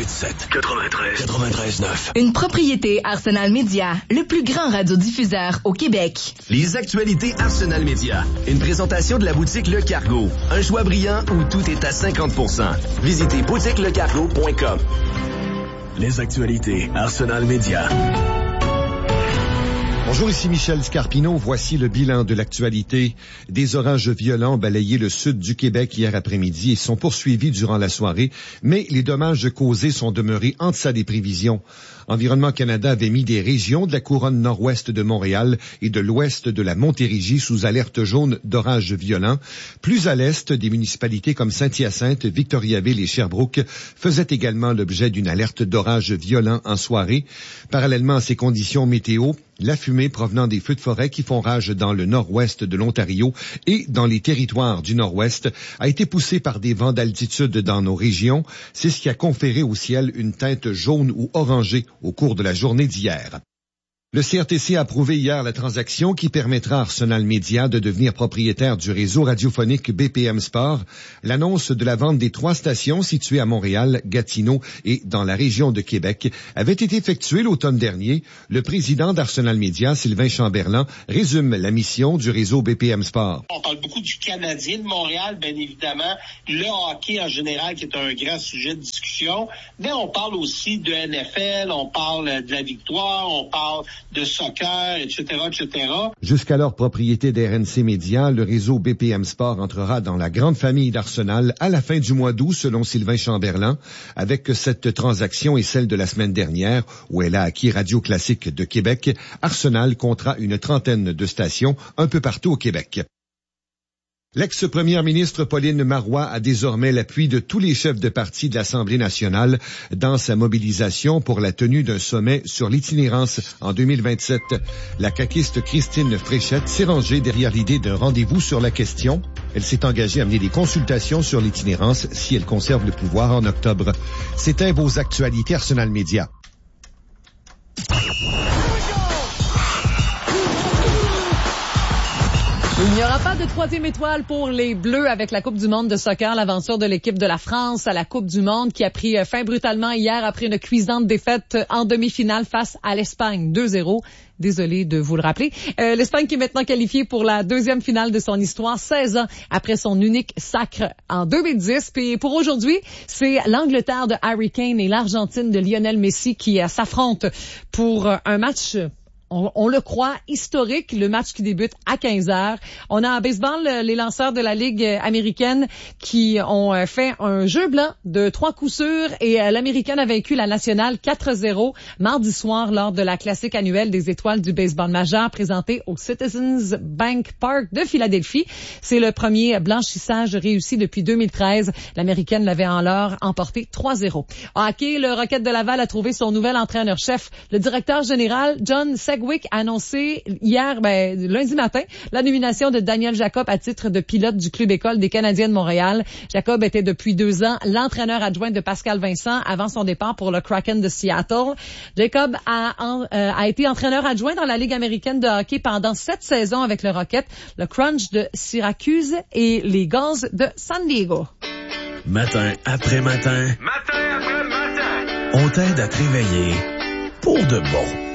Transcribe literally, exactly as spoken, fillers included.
quatre-vingt-dix-sept quatre-vingt-treize quatre-vingt-treize neuf. Une propriété Arsenal Média, le plus grand radiodiffuseur au Québec. Les actualités Arsenal Média. Une présentation de la boutique Le Cargo. Un choix brillant où tout est à cinquante pour cent. Visitez boutique le cargo point com. Les actualités Arsenal Média. Bonjour, ici Michel Scarpino. Voici le bilan de l'actualité. Des orages violents ont balayé le sud du Québec hier après-midi et sont poursuivis durant la soirée, mais les dommages causés sont demeurés en deçà des prévisions. Environnement Canada avait mis des régions de la couronne nord-ouest de Montréal et de l'ouest de la Montérégie sous alerte jaune d'orages violents. Plus à l'est, des municipalités comme Saint-Hyacinthe, Victoriaville et Sherbrooke faisaient également l'objet d'une alerte d'orages violents en soirée. Parallèlement à ces conditions météo, la fumée provenant des feux de forêt qui font rage dans le nord-ouest de l'Ontario et dans les territoires du nord-ouest a été poussée par des vents d'altitude dans nos régions. C'est ce qui a conféré au ciel une teinte jaune ou orangée au cours de la journée d'hier. Le C R T C a approuvé hier la transaction qui permettra à Arsenal Média de devenir propriétaire du réseau radiophonique B P M Sport. L'annonce de la vente des trois stations situées à Montréal, Gatineau et dans la région de Québec avait été effectuée l'automne dernier. Le président d'Arsenal Média, Sylvain Chamberlain, résume la mission du réseau B P M Sport. On parle beaucoup du Canadien de Montréal, bien évidemment, le hockey en général qui est un grand sujet de discussion, mais on parle aussi de N F L, on parle de la victoire, on parle de soccer, et cetera, et cetera. Jusqu'alors propriété d'R N C Média, le réseau B P M Sport entrera dans la grande famille d'Arsenal à la fin du mois d'août, selon Sylvain Chamberlain, avec cette transaction et celle de la semaine dernière, où elle a acquis Radio Classique de Québec. Arsenal comptera une trentaine de stations un peu partout au Québec. L'ex-première ministre Pauline Marois a désormais l'appui de tous les chefs de parti de l'Assemblée nationale dans sa mobilisation pour la tenue d'un sommet sur l'itinérance en deux mille vingt-sept. La caquiste Christine Fréchette s'est rangée derrière l'idée d'un rendez-vous sur la question. Elle s'est engagée à mener des consultations sur l'itinérance si elle conserve le pouvoir en octobre. C'était vos actualités Arsenal Média. Il n'y aura pas de troisième étoile pour les Bleus avec la Coupe du monde de soccer, l'aventure de l'équipe de la France à la Coupe du monde qui a pris fin brutalement hier après une cuisante défaite en demi-finale face à l'Espagne, deux zéro. Désolé de vous le rappeler. Euh, L'Espagne qui est maintenant qualifiée pour la deuxième finale de son histoire, seize ans après son unique sacre en deux mille dix. Puis pour aujourd'hui, c'est l'Angleterre de Harry Kane et l'Argentine de Lionel Messi qui euh, s'affrontent pour euh, un match... On, on le croit, historique, le match qui débute à quinze heures. On a en baseball les lanceurs de la Ligue américaine qui ont fait un jeu blanc de trois coups sûrs et l'Américaine a vaincu la nationale quatre zéro mardi soir lors de la classique annuelle des étoiles du baseball majeur présentée au Citizens Bank Park de Philadelphie. C'est le premier blanchissage réussi depuis deux mille treize. L'Américaine l'avait alors emporté trois zéro. En hockey, le Rocket de Laval a trouvé son nouvel entraîneur-chef. Le directeur général, John Segwick, a annoncé hier, ben, lundi matin, la nomination de Daniel Jacob à titre de pilote du club école des Canadiens de Montréal. Jacob était depuis deux ans l'entraîneur adjoint de Pascal Vincent avant son départ pour le Kraken de Seattle. Jacob a, en, euh, a été entraîneur adjoint dans la Ligue américaine de hockey pendant sept saisons avec le Rocket, le Crunch de Syracuse et les Gulls de San Diego. Matin après matin. Matin après matin. On t'aide à te réveiller pour de bon.